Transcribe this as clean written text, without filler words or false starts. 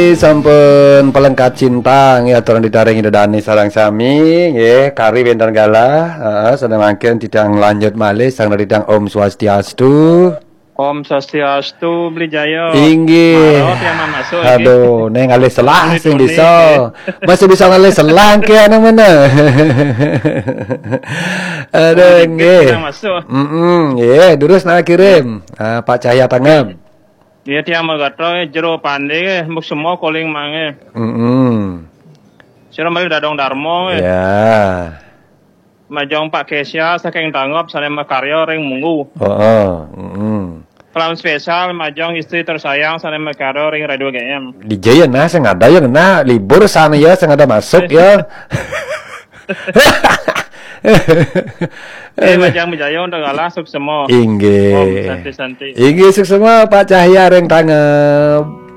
sampun pelengkap cinta nggih aturan didarengi dedani sareng sami nggih kari wonten galah sedang mangken didang lanjut malih sang didang Om Swastiastu. Om Swastiastu Beli Jaya. Inggih. Marot yang masuk. Aduh, neng ngalih selah sing bisa. Masih bisa ngalih selah ke ana mana. Aduh nggih. Nggih, terus nak kirim. Pak Cahya Tangam. Dia tiang magato jero pande muk semua calling mange. Sira mari dadong darmo. Ya. Majong Pak Kesya saking tanggap salem makarya ring munggu. Salam spesial majong istri tersayang salem makarya ring Radio GM. Di Jaya nah sing ada ya nah libur sana ya sing ada masuk ya. Majang Bijaya untuk galah suk semua. Inggih. Santi-santi. Inggih suk semua Pak Cahya ring tanggap.